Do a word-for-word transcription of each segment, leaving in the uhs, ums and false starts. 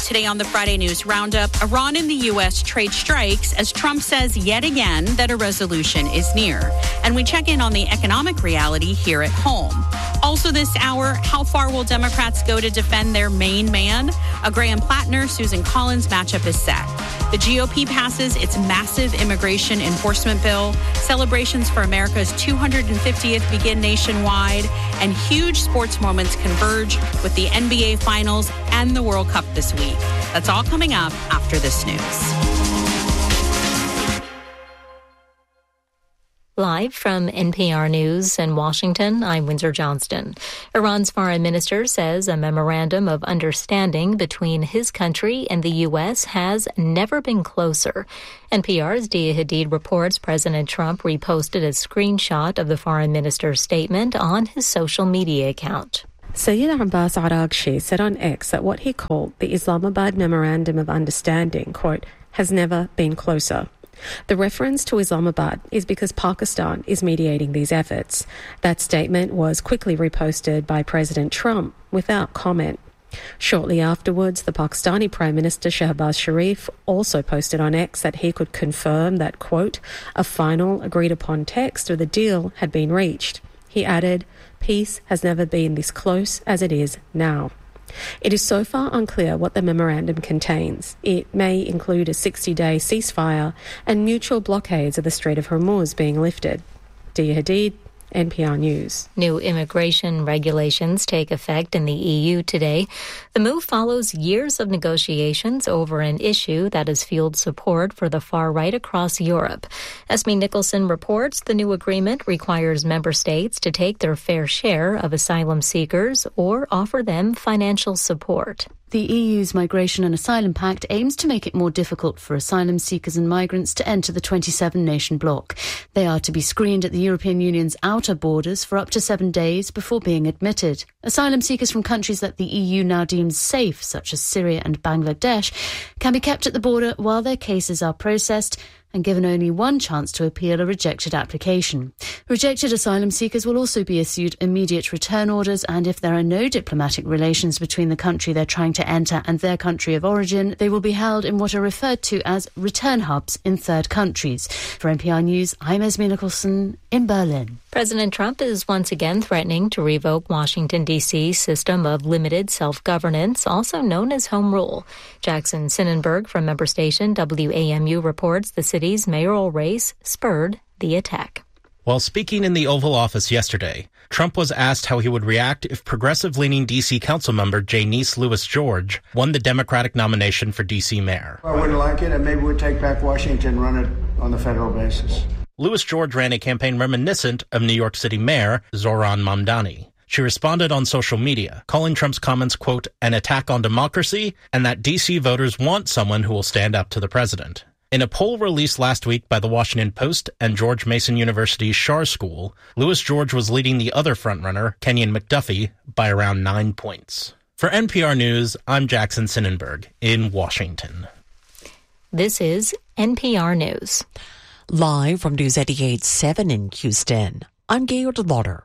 Today on the Friday News Roundup, Iran and the U S trade strikes as Trump says yet again that a resolution is near. And we check in on the economic reality here at home. Also this hour, how far will Democrats go to defend their main man? A Graham Plattner, Susan Collins matchup is set. The G O P passes its massive immigration enforcement bill. Celebrations for America's two hundred fiftieth begin nationwide. And huge sports moments converge with the N B A Finals and the World Cup this week. That's all coming up after this news. Live from N P R News in Washington, I'm Windsor Johnston. Iran's foreign minister says a memorandum of understanding between his country and the U S has never been closer. N P R's Dia Hadid reports President Trump reposted a screenshot of the foreign minister's statement on his social media account. Sayyid Abbas Araghchi said on X that what he called the Islamabad Memorandum of Understanding, quote, has never been closer. The reference to Islamabad is because Pakistan is mediating these efforts. That statement was quickly reposted by President Trump without comment. Shortly afterwards, the Pakistani Prime Minister Shehbaz Sharif also posted on X that he could confirm that, quote, a final agreed-upon text of the deal had been reached. He added, peace has never been this close as it is now. It is so far unclear what the memorandum contains. It may include a sixty-day ceasefire and mutual blockades of the Strait of Hormuz being lifted. Dia Hadid, N P R News. New immigration regulations take effect in the E U today. The move follows years of negotiations over an issue that has fueled support for the far right across Europe. Esme Nicholson reports the new agreement requires member states to take their fair share of asylum seekers or offer them financial support. The E U's Migration and Asylum Pact aims to make it more difficult for asylum seekers and migrants to enter the twenty-seven nation bloc. They are to be screened at the European Union's outer borders for up to seven days before being admitted. Asylum seekers from countries that the E U now deems safe, such as Syria and Bangladesh, can be kept at the border while their cases are processed and given only one chance to appeal a rejected application. Rejected asylum seekers will also be issued immediate return orders, and if there are no diplomatic relations between the country they're trying to enter and their country of origin, they will be held in what are referred to as return hubs in third countries. For N P R News, I'm Esme Nicholson in Berlin. President Trump is once again threatening to revoke Washington, D C's system of limited self-governance, also known as home rule. Jackson Sinnenberg from member station W A M U reports the city's mayoral race spurred the attack. While speaking in the Oval Office yesterday, Trump was asked how he would react if progressive-leaning D C council member Janice Lewis George won the Democratic nomination for D C mayor. I wouldn't like it, and maybe we'd take back Washington and run it on the federal basis. Lewis George ran a campaign reminiscent of New York City Mayor Zohran Mamdani. She responded on social media, calling Trump's comments, quote, an attack on democracy, and that D C voters want someone who will stand up to the president. In a poll released last week by the Washington Post and George Mason University's Schar School, Lewis George was leading the other frontrunner, Kenyon McDuffie, by around nine points. For N P R News, I'm Jackson Sinnenberg in Washington. This is N P R News. Live from News eighty-eight point seven in Houston, I'm Gail DeLauder.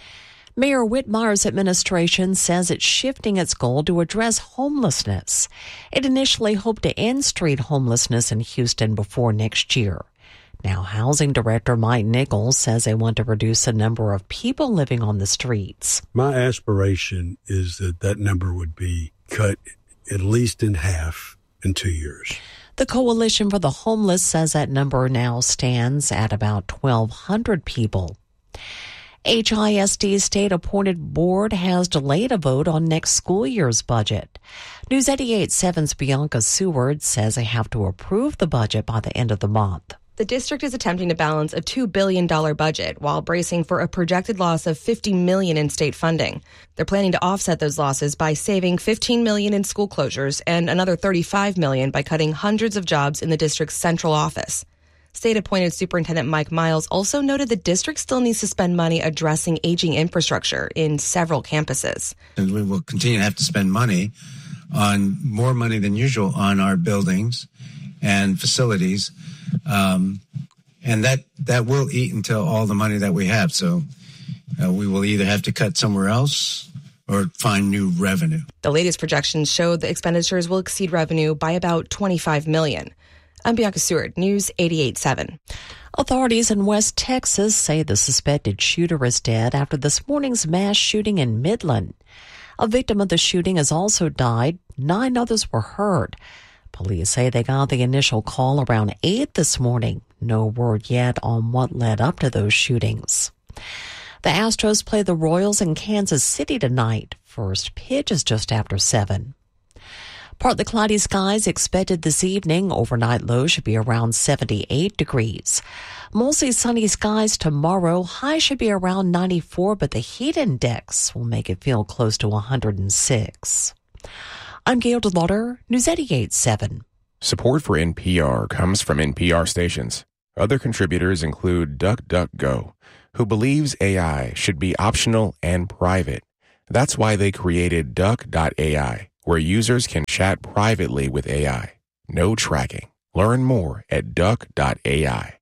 Mayor Whitmire's administration says it's shifting its goal to address homelessness. It initially hoped to end street homelessness in Houston before next year. Now, Housing Director Mike Nichols says they want to reduce the number of people living on the streets. My aspiration is that that number would be cut at least in half in two years. The Coalition for the Homeless says that number now stands at about twelve hundred people. H I S D's state-appointed board has delayed a vote on next school year's budget. News eighty-eight point seven's Bianca Seward says they have to approve the budget by the end of the month. The district is attempting to balance a two billion dollars budget while bracing for a projected loss of fifty million dollars in state funding. They're planning to offset those losses by saving fifteen million dollars in school closures and another thirty-five million dollars by cutting hundreds of jobs in the district's central office. State-appointed Superintendent Mike Miles also noted the district still needs to spend money addressing aging infrastructure in several campuses. And we will continue to have to spend money on more money than usual on our buildings and facilities. Um, and that, that will eat into all the money that we have. So uh, we will either have to cut somewhere else or find new revenue. The latest projections show the expenditures will exceed revenue by about twenty-five million dollars. I'm Bianca Seward, News eighty-eight seven. Authorities in West Texas say the suspected shooter is dead after this morning's mass shooting in Midland. A victim of the shooting has also died. Nine others were hurt. Police say they got the initial call around eight this morning. No word yet on what led up to those shootings. The Astros play the Royals in Kansas City tonight. First pitch is just after seven. Partly cloudy skies expected this evening. Overnight low should be around seventy-eight degrees. Mostly sunny skies tomorrow. High should be around ninety-four, but the heat index will make it feel close to one hundred six. I'm Gail DeLauder, News eighty-eight seven. Support for N P R comes from N P R stations. Other contributors include DuckDuckGo, who believes A I should be optional and private. That's why they created Duck dot A I, where users can chat privately with A I. No tracking. Learn more at Duck dot A I.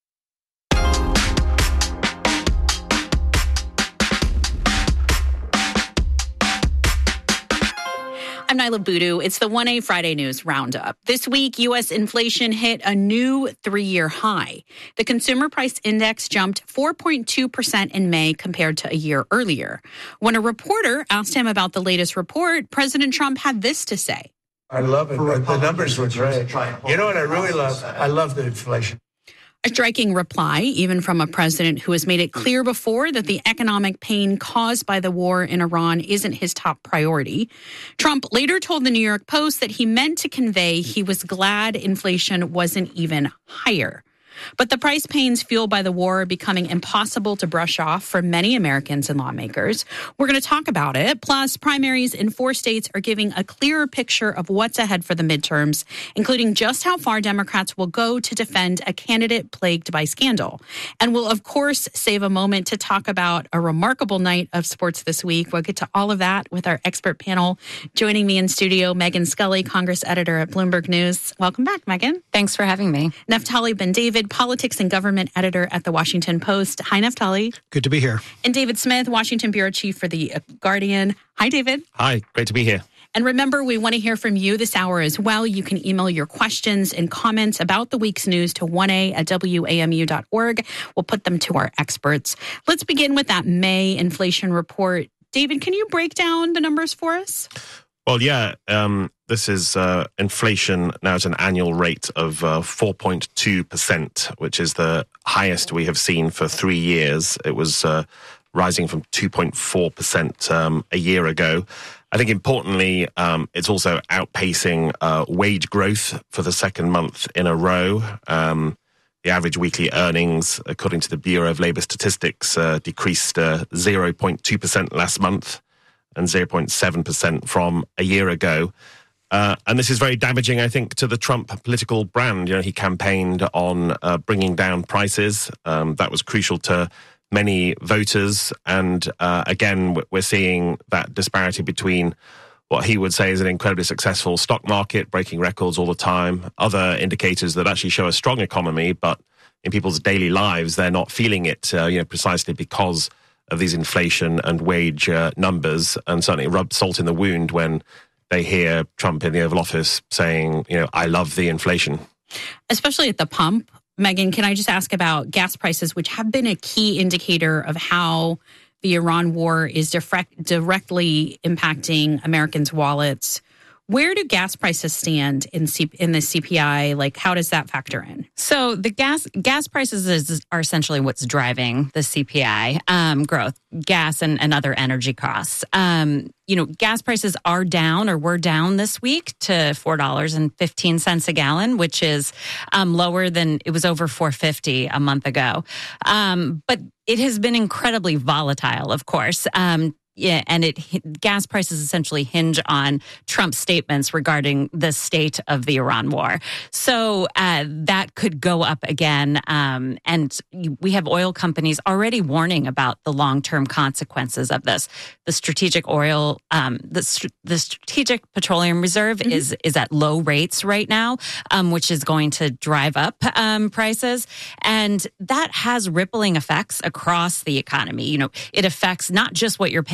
I'm Nyla Boodoo. It's the one A Friday News Roundup. This week, U S inflation hit a new three-year high. The Consumer Price Index jumped four point two percent in May compared to a year earlier. When a reporter asked him about the latest report, President Trump had this to say. I love it. The numbers were great. You know what I really love? I love the inflation. A striking reply, even from a president who has made it clear before that the economic pain caused by the war in Iran isn't his top priority. Trump later told the New York Post that he meant to convey he was glad inflation wasn't even higher. But the price pains fueled by the war are becoming impossible to brush off for many Americans and lawmakers. We're going to talk about it. Plus, primaries in four states are giving a clearer picture of what's ahead for the midterms, including just how far Democrats will go to defend a candidate plagued by scandal. And we'll, of course, save a moment to talk about a remarkable night of sports this week. We'll get to all of that with our expert panel. Joining me in studio, Megan Scully, Congress editor at Bloomberg News. Welcome back, Megan. Thanks for having me. Naftali Ben-David, politics and government editor at The Washington Post. Hi, Naftali. Good to be here. And David Smith, Washington bureau chief for The Guardian. Hi, David. Hi, great to be here. And remember, we want to hear from you this hour as well. You can email your questions and comments about the week's news to one a at W A M U dot org. We'll put them to our experts. Let's begin with that May inflation report. David, can you break down the numbers for us? Well, yeah, um, this is uh, inflation now at an annual rate of uh, four point two percent, which is the highest we have seen for three years. It was uh, rising from two point four percent um, a year ago. I think importantly, um, it's also outpacing uh, wage growth for the second month in a row. Um, the average weekly earnings, according to the Bureau of Labor Statistics, uh, decreased uh, zero point two percent last month and zero point seven percent from a year ago. Uh, and this is very damaging, I think, to the Trump political brand. You know, he campaigned on uh, bringing down prices. Um, that was crucial to many voters. And uh, again, we're seeing that disparity between what he would say is an incredibly successful stock market, breaking records all the time, other indicators that actually show a strong economy, but in people's daily lives, they're not feeling it, uh, you know, precisely because of these inflation and wage uh, numbers, and certainly rub salt in the wound when they hear Trump in the Oval Office saying, you know, I love the inflation. Especially at the pump. Megan, can I just ask about gas prices, which have been a key indicator of how the Iran war is direct, directly impacting Americans' wallets? Where do gas prices stand in C- in the C P I? Like, how does that factor in? So the gas gas prices is, are essentially what's driving the C P I um, growth, gas and, and other energy costs. Um, you know, gas prices are down or were down this week to four dollars and fifteen cents a gallon, which is um, lower than it was over four dollars and fifty cents a month ago. Um, but it has been incredibly volatile, of course. Um, Yeah, and it gas prices essentially hinge on Trump's statements regarding the state of the Iran war. So uh, that could go up again. Um, and we have oil companies already warning about the long-term consequences of this. The strategic oil, um, the, the strategic petroleum reserve mm-hmm. is is at low rates right now, um, which is going to drive up um, prices. And that has rippling effects across the economy. You know, it affects not just what you're paying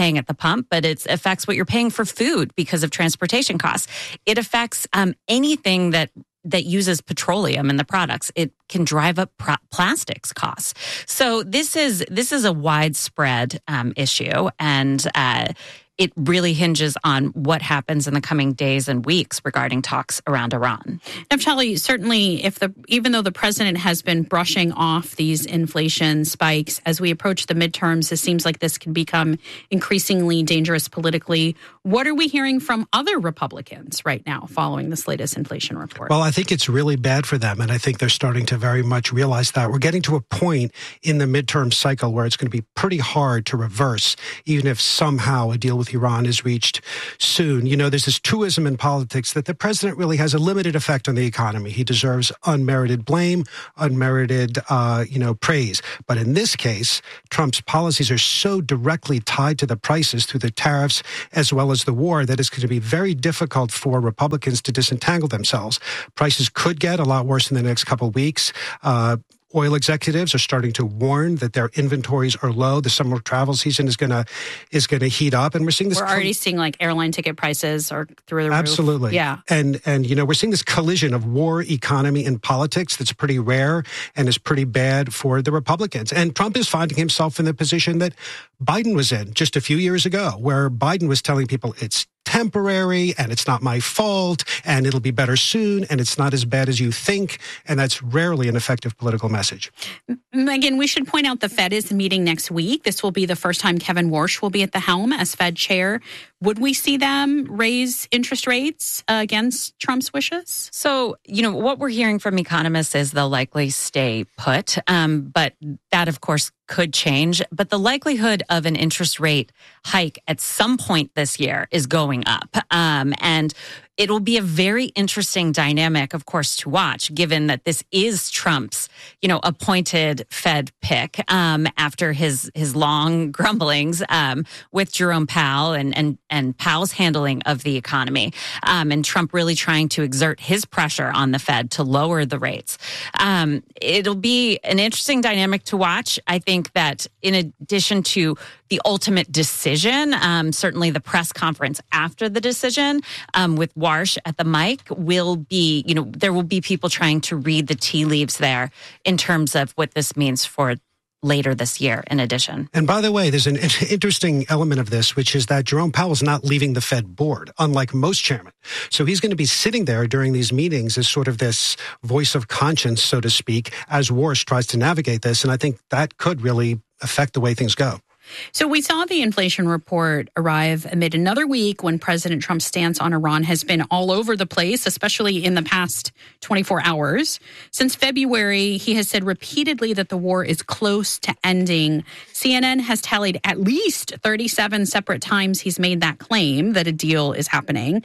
paying at the pump, but it affects what you're paying for food because of transportation costs. It affects um, anything that that uses petroleum in the products. It can drive up pro- plastics costs. So this is this is a widespread um, issue, and uh, it really hinges on what happens in the coming days and weeks regarding talks around Iran. Naftali, certainly, if the even though the president has been brushing off these inflation spikes, as we approach the midterms, it seems like this can become increasingly dangerous politically. What are we hearing from other Republicans right now following this latest inflation report? Well, I think it's really bad for them, and I think they're starting to very much realize that. We're getting to a point in the midterm cycle where it's going to be pretty hard to reverse, even if somehow a deal with Iran is reached soon. You know, there's this truism in politics that the president really has a limited effect on the economy. He deserves unmerited blame, unmerited, uh, you know, praise. But in this case, Trump's policies are so directly tied to the prices through the tariffs as well as the war that it's going to be very difficult for Republicans to disentangle themselves. Prices could get a lot worse in the next couple of weeks. Uh, Oil executives are starting to warn that their inventories are low. The summer travel season is going to is going to heat up, and we're seeing this. We're already seeing like airline ticket prices are through the roof. Absolutely, yeah. And and you know we're seeing this collision of war, economy, and politics that's pretty rare and is pretty bad for the Republicans. And Trump is finding himself in the position that Biden was in just a few years ago, where Biden was telling people it's temporary and it's not my fault and it'll be better soon and it's not as bad as you think. And that's rarely an effective political message. Megan, we should point out the Fed is meeting next week. This will be the first time Kevin Warsh will be at the helm as Fed chair. Would we see them raise interest rates uh, against Trump's wishes? So, you know, what we're hearing from economists is they'll likely stay put. Um, but that, of course, could change. But the likelihood of an interest rate hike at some point this year is going up. Um, and it will be a very interesting dynamic, of course, to watch, given that this is Trump's, you know, appointed Fed pick um, after his his long grumblings um, with Jerome Powell and and and Powell's handling of the economy, um, and Trump really trying to exert his pressure on the Fed to lower the rates. Um, it'll be an interesting dynamic to watch. I think that in addition to the ultimate decision, um, certainly the press conference after the decision um, with Warsh at the mic will be, you know, there will be people trying to read the tea leaves there in terms of what this means for later this year in addition. And by the way, there's an interesting element of this, which is that Jerome Powell's not leaving the Fed board, unlike most chairmen. So he's going to be sitting there during these meetings as sort of this voice of conscience, so to speak, as Warsh tries to navigate this. And I think that could really affect the way things go. So we saw the inflation report arrive amid another week when President Trump's stance on Iran has been all over the place, especially in the past twenty-four hours. Since February, he has said repeatedly that the war is close to ending. C N N has tallied at least thirty-seven separate times he's made that claim that a deal is happening.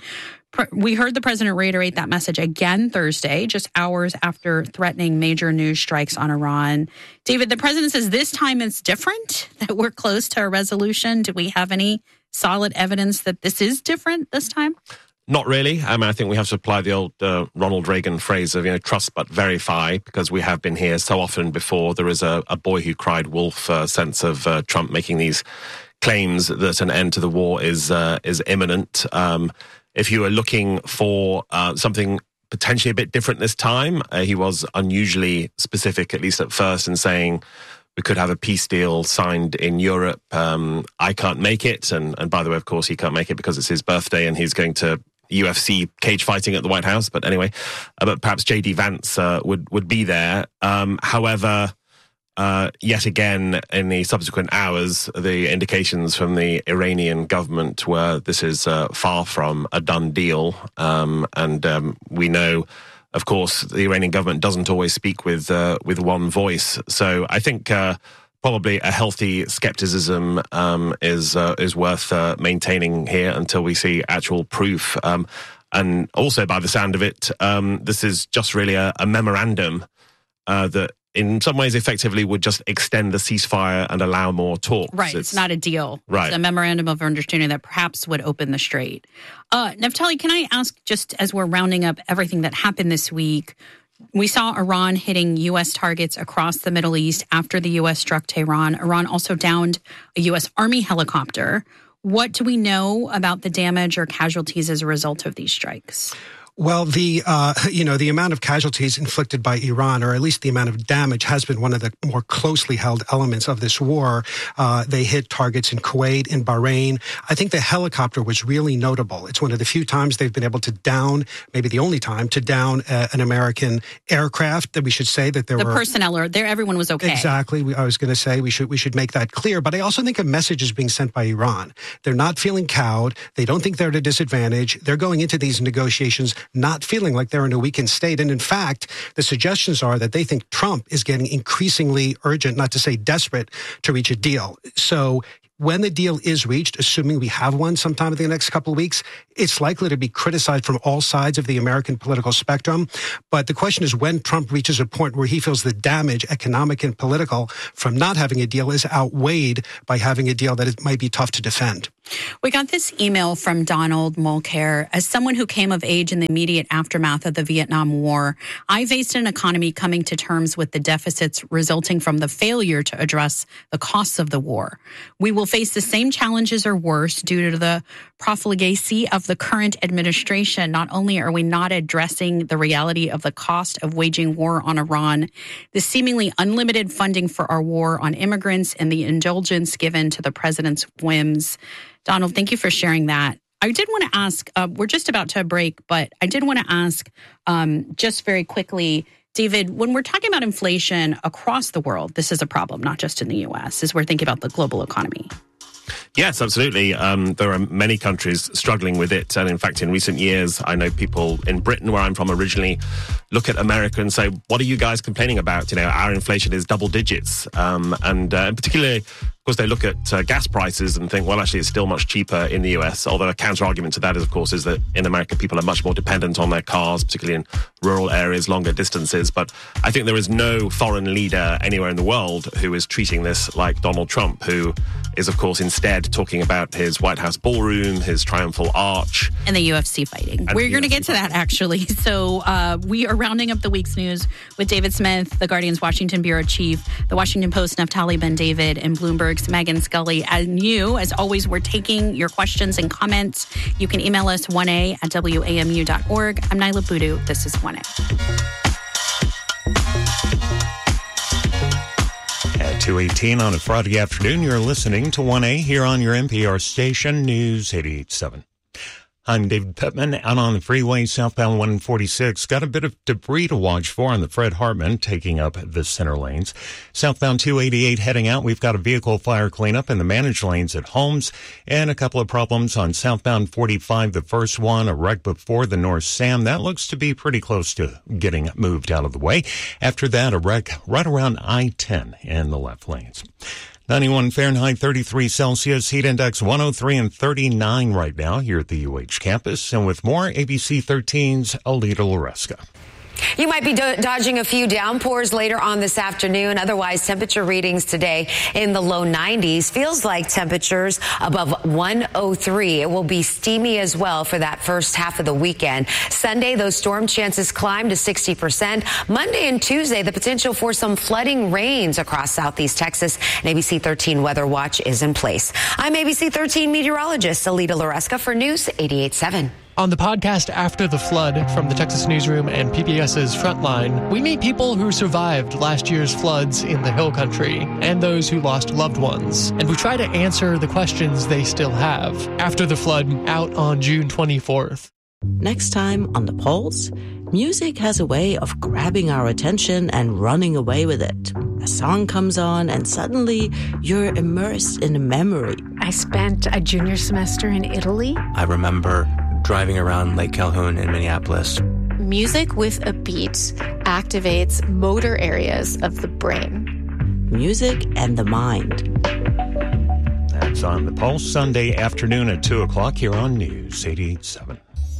We heard the president reiterate that message again Thursday, just hours after threatening major news strikes on Iran. David, the president says this time it's different, that we're close to a resolution. Do we have any solid evidence that this is different this time? Not really. I mean, I think we have to apply the old uh, Ronald Reagan phrase of, you know, trust but verify, because we have been here so often before. There is a, a boy who cried wolf uh, sense of uh, Trump making these claims that an end to the war is uh, is imminent. Um If you were looking for uh, something potentially a bit different this time, uh, he was unusually specific, at least at first, in saying we could have a peace deal signed in Europe. Um, I can't make it. And, and by the way, of course, he can't make it because it's his birthday and he's going to U F C cage fighting at the White House. But anyway, uh, but perhaps J D Vance uh, would, would be there. Um, however... Uh, yet again, in the subsequent hours, the indications from the Iranian government were this is uh, far from a done deal. Um, and um, we know, of course, the Iranian government doesn't always speak with uh, with one voice. So I think uh, probably a healthy skepticism um, is uh, is worth uh, maintaining here until we see actual proof. Um, and also, by the sound of it, um, this is just really a, a memorandum uh, that in some ways effectively would just extend the ceasefire and allow more talks. Right, it's, it's not a deal. Right. It's a memorandum of understanding that perhaps would open the strait. Uh, Naftali, can I ask, just as we're rounding up everything that happened this week, we saw Iran hitting U S targets across the Middle East after the U S struck Tehran. Iran also downed a U S Army helicopter. What do we know about the damage or casualties as a result of these strikes? Well, the uh, you know the amount of casualties inflicted by Iran, or at least the amount of damage, has been one of the more closely held elements of this war. Uh, they hit targets in Kuwait, in Bahrain. I think the helicopter was really notable. It's one of the few times they've been able to down, maybe the only time, to down uh, an American aircraft. That we should say that there the were the personnel are there. Everyone was okay. Exactly. We, I was going to say we should we should make that clear. But I also think a message is being sent by Iran. They're not feeling cowed. They don't think they're at a disadvantage. They're going into these negotiations not feeling like they're in a weakened state. And in fact, the suggestions are that they think Trump is getting increasingly urgent, not to say desperate, to reach a deal. So when the deal is reached, assuming we have one sometime in the next couple of weeks, it's likely to be criticized from all sides of the American political spectrum. But the question is when Trump reaches a point where he feels the damage, economic and political, from not having a deal is outweighed by having a deal that it might be tough to defend. We got this email from Donald Mulcair. As someone who came of age in the immediate aftermath of the Vietnam War, I faced an economy coming to terms with the deficits resulting from the failure to address the costs of the war. We will face the same challenges or worse due to the profligacy of the current administration. Not only are we not addressing the reality of the cost of waging war on Iran, the seemingly unlimited funding for our war on immigrants and the indulgence given to the president's whims. Donald, thank you for sharing that. I did want to ask, uh, we're just about to break, but I did want to ask um, just very quickly, David, when we're talking about inflation across the world, this is a problem, not just in the U S, as we're thinking about the global economy. Yes, absolutely. Um, there are many countries struggling with it. And in fact, in recent years, I know people in Britain, where I'm from originally, look at America and say, what are you guys complaining about? You know, our inflation is double digits. Um, and uh, particularly, of course, they look at uh, gas prices and think, well, actually, it's still much cheaper in the U S. Although a counter-argument to that is, of course, is that in America, people are much more dependent on their cars, particularly in rural areas, longer distances. But I think there is no foreign leader anywhere in the world who is treating this like Donald Trump, who is, of course, instead talking about his White House ballroom, his triumphal arch. And the U F C fighting. And We're going to get to that, actually. So uh, we are rounding up the week's news with David Smith, the Guardian's Washington bureau chief, the Washington Post, Naftali Ben-David, and Bloomberg's Megan Scully. And you, as always, we're taking your questions and comments. You can email us one a at w a m u dot org. I'm Nyla Boodoo. This is one A. At two eighteen on a Friday afternoon, you're listening to one A here on your N P R station, News eighty-eight point seven. I'm David Pittman, out on the freeway, southbound one forty-six. Got a bit of debris to watch for on the Fred Hartman, taking up the center lanes. Southbound two eighty-eight heading out, we've got a vehicle fire cleanup in the managed lanes at Holmes, and a couple of problems on southbound forty-five. The first one, a wreck before the North Sam. That looks to be pretty close to getting moved out of the way. After that, a wreck right around I ten in the left lanes. ninety-one Fahrenheit, thirty-three Celsius, heat index one oh three and thirty-nine right now here at the U H campus. And with more, A B C thirteen's Alita Loresca. You might be do- dodging a few downpours later on this afternoon. Otherwise, temperature readings today in the low nineties. Feels like temperatures above one oh three. It will be steamy as well for that first half of the weekend. Sunday, those storm chances climb to sixty percent. Monday and Tuesday, the potential for some flooding rains across southeast Texas. An A B C thirteen weather watch is in place. I'm A B C thirteen meteorologist Alita Loresca for News eighty-eight point seven. On the podcast After the Flood from the Texas Newsroom and P B S's Frontline, we meet people who survived last year's floods in the Hill Country and those who lost loved ones. And we try to answer the questions they still have. After the Flood, out on June twenty-fourth. Next time on The Pulse, music has a way of grabbing our attention and running away with it. A song comes on and suddenly you're immersed in a memory. I spent a junior semester in Italy. I remember driving around Lake Calhoun in Minneapolis. Music with a beat activates motor areas of the brain. Music and the mind. That's on The Pulse, Sunday afternoon at two o'clock here on News eighty-eight point seven.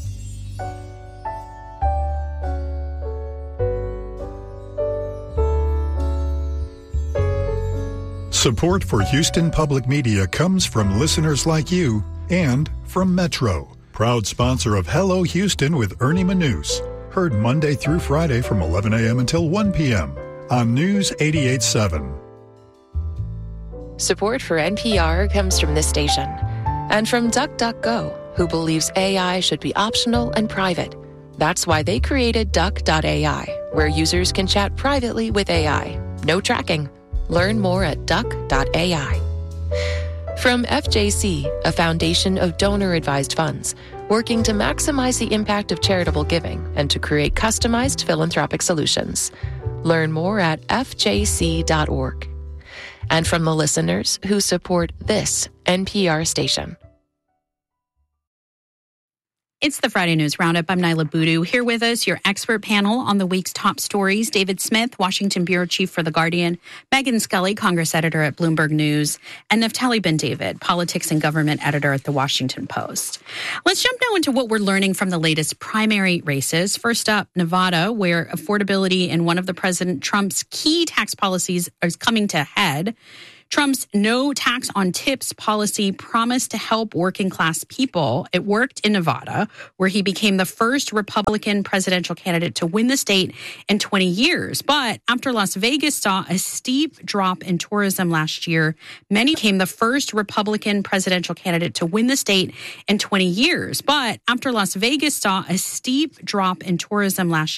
Support for Houston Public Media comes from listeners like you and from Metro, proud sponsor of Hello Houston with Ernie Manous. Heard Monday through Friday from eleven a.m. until one p.m. on News eighty-eight point seven. Support for N P R comes from this station And from DuckDuckGo, who believes A I should be optional and private. That's why they created Duck dot A I, where users can chat privately with A I. No tracking. Learn more at Duck dot A I. From F J C, a foundation of donor-advised funds, working to maximize the impact of charitable giving and to create customized philanthropic solutions. Learn more at F J C dot org. And from the listeners who support this N P R station. It's the Friday News Roundup. I'm Nyla Boodoo. Here with us, your expert panel on the week's top stories. David Smith, Washington Bureau Chief for The Guardian. Megan Scully, Congress Editor at Bloomberg News. And Naftali Ben-David, Politics and Government Editor at The Washington Post. Let's jump now into what we're learning from the latest primary races. First up, Nevada, where affordability in one of the President Trump's key tax policies is coming to a head. Trump's no tax on tips policy promised to help working class people. It worked in Nevada, where he became the first Republican presidential candidate to win the state in twenty years. But after Las Vegas saw a steep drop in tourism last year, many became the first Republican presidential candidate to win the state in twenty years. But after Las Vegas saw a steep drop in tourism last